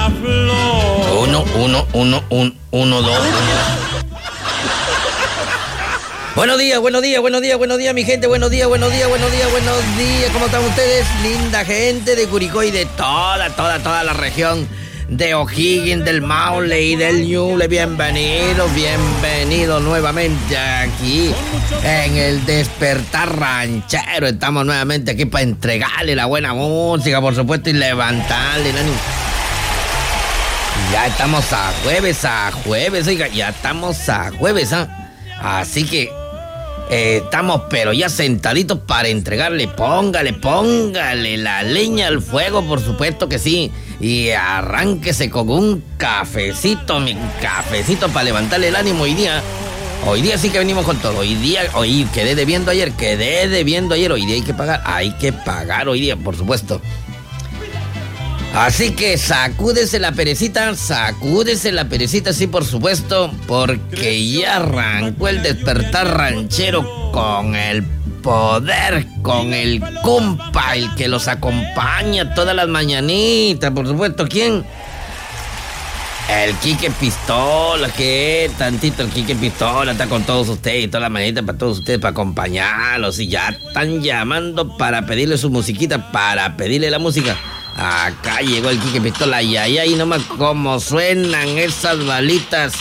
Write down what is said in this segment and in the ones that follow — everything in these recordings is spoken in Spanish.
flor. Uno, dos. Buenos días, mi gente. Buenos días. ¿Cómo están ustedes? Linda gente de Curicó y de toda la región de O'Higgins, del Maule y del Ñuble. Bienvenidos nuevamente aquí en el Despertar Ranchero. Estamos nuevamente aquí para entregarle la buena música, por supuesto, y levantarle el ánimo. Ya estamos a jueves, oiga, ya estamos a jueves, ¿ah? Así que estamos pero ya sentaditos para entregarle. Póngale la leña al fuego, por supuesto que sí. Y arránquese con un cafecito para levantarle el ánimo hoy día. Hoy día sí que venimos con todo. Hoy quedé debiendo ayer. Hoy día hay que pagar hoy día, por supuesto. Así que sacúdese la perecita, sí, por supuesto, porque ya arrancó el Despertar Ranchero con el poder, con el compa, el que los acompaña todas las mañanitas, por supuesto. ¿Quién? El Quique Pistola, que tantito el Quique Pistola está con todos ustedes y todas las mañanitas para todos ustedes, para acompañarlos, y ya están llamando para pedirle su musiquita, para pedirle la música. Acá llegó el Quique Pistola y ahí nomás como suenan esas balitas.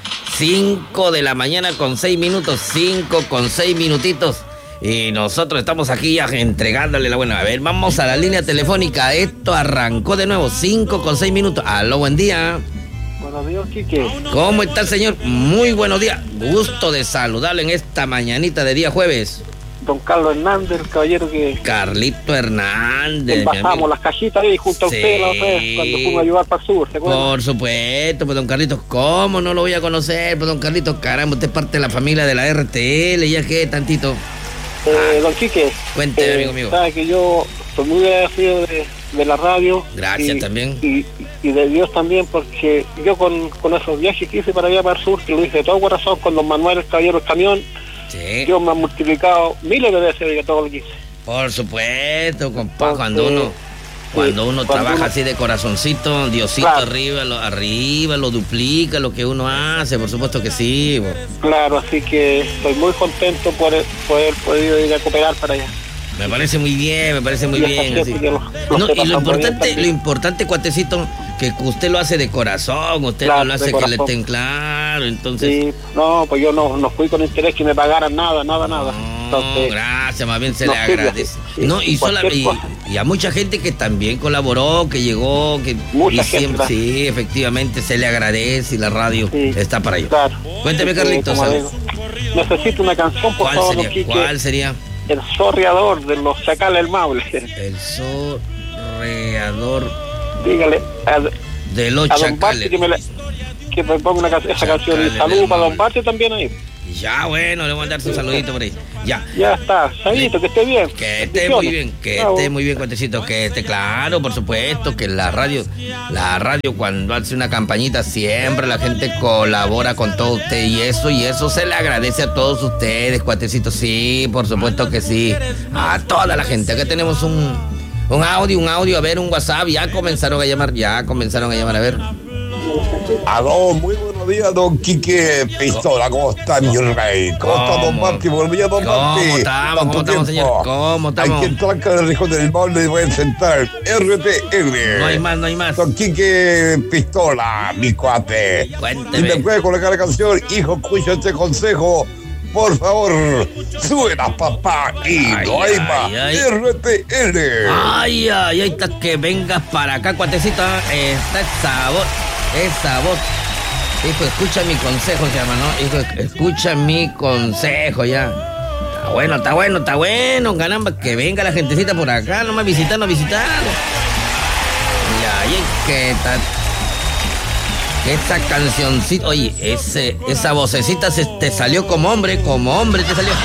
5 de la mañana con 6 minutos, 5 con 6 minutitos. Y nosotros estamos aquí ya entregándole la buena. A ver, vamos a la línea telefónica. Esto arrancó de nuevo, 5 con 6 minutos. Aló, buen día. Buenos días, Quique. ¿Cómo está el señor? Muy buenos días. Gusto de saludarle en esta mañanita de día jueves. Don Carlos Hernández, el caballero que... Carlito Hernández. Envasamos las cajitas ahí junto a usted la otra vez, cuando fuimos a ayudar para el sur, ¿se acuerdan? Por supuesto, pues don Carlitos, ¿cómo no lo voy a conocer? Pues don Carlitos, caramba, usted es parte de la familia de la RTL, ya que tantito. Don Quique. Cuénteme, amigo mío. Sabe que yo soy muy agradecido de la radio. Gracias también. Y de Dios también, porque yo con esos viajes que hice para allá para el sur, que lo hice de todo corazón con don Manuel, el caballero del camión, sí. Dios me ha multiplicado miles de veces de todo lo que hice. Por supuesto, compa, cuando uno trabaja así de corazoncito, Diosito claro. arriba lo duplica lo que uno hace, por supuesto que sí. Claro, así que estoy muy contento por haber podido ir a cooperar para allá. Me parece muy bien. Así. Y lo importante, cuatecito, que usted lo hace de corazón, usted claro, no lo hace que le estén claro, entonces... Sí, no, pues yo no fui con interés que me pagaran nada. Entonces, gracias, más bien se le agradece. Sí, no, y a mucha gente que también colaboró, que llegó, que mucha y siempre, gente. Sí, efectivamente se le agradece y la radio está para ello. Claro. Cuénteme, Carlitos. Necesito una canción, por favor, ¿Cuál sería? El Zorreador de los Chacales del Maule. El Zorreador. Dígale de los a Chacales. Don Barte que me ponga esa canción. Y saludo para Don Barte también ahí. Ya, bueno, le voy a mandar su saludito por ahí. Ya está, Saguito, que esté bien. Que esté muy bien, cuatecito. Que esté claro, por supuesto, que la radio cuando hace una campañita siempre la gente colabora con todo usted y eso se le agradece a todos ustedes, cuatecitos. Sí, por supuesto que sí. A toda la gente. Acá tenemos un audio, a ver, un WhatsApp. Ya comenzaron a llamar, a ver. Aló, muy buenos días, don Quique Pistola. ¿Cómo está, mi rey? ¿Cómo está, don Martí? Buenos días, don Martí. ¿Cómo estamos, señor? ¿Cómo estamos? Aquí en Tranca del Rincón del Maule le voy a sentar RTL. No hay más. Don Quique Pistola, mi cuate. Cuénteme. Y me puede colocar la canción, hijo, escucha este consejo. Por favor, súbelas, papá, y no hay más. RTL. Ay, está que vengas para acá, cuatecito. Está esa voz. Hijo, escucha mi consejo, se llama, ¿no? Hijo, escucha mi consejo, ya. Está bueno, caramba, que venga la gentecita por acá, nomás visitando. Ya, y que esa cancioncita, oye, esa vocecita te salió como hombre te salió.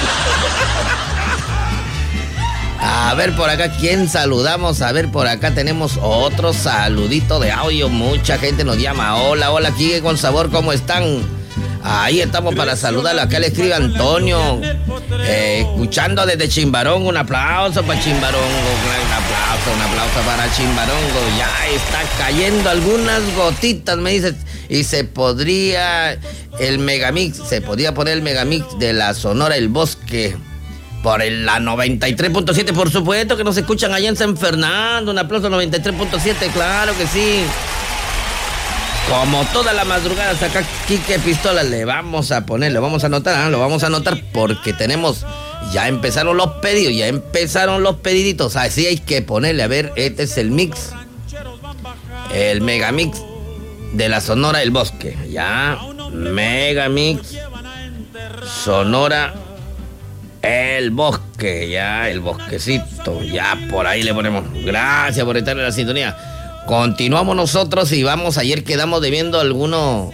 A ver por acá, ¿quién saludamos? A ver, por acá tenemos otro saludito de audio. Mucha gente nos llama. Hola, Quique con sabor, ¿cómo están? Ahí estamos para saludarlo. Acá le escribe Antonio. Escuchando desde Chimbarongo. Un aplauso para Chimbarongo. Un aplauso para Chimbarongo. Ya está cayendo algunas gotitas, me dice. Y se podría poner el Megamix de la Sonora El Bosque. Por la 93.7, por supuesto que nos escuchan allá en San Fernando. Un aplauso 93.7, claro que sí. Como todas las madrugadas acá, Quique Pistola, le vamos a poner, lo vamos a anotar porque ya empezaron los pediditos, así hay que ponerle, a ver, este es el mix, el Megamix de la Sonora El Bosque, ya, Megamix, Sonora El Bosque, ya, el bosquecito, ya, por ahí le ponemos, gracias por estar en la sintonía. Continuamos nosotros y ayer quedamos debiendo algunos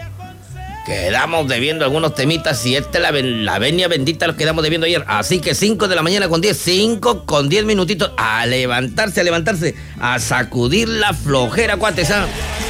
temitas y la venia bendita los quedamos debiendo ayer. Así que 5 de la mañana con 10 minutitos a levantarse, a sacudir la flojera, cuates, ¿ah?